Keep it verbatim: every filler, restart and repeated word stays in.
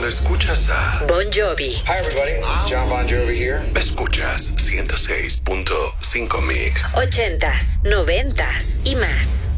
Solo escuchas a Bon Jovi. Hi everybody, John Bon Jovi here. Escuchas ciento seis punto cinco Mix. Ochentas, noventas y más.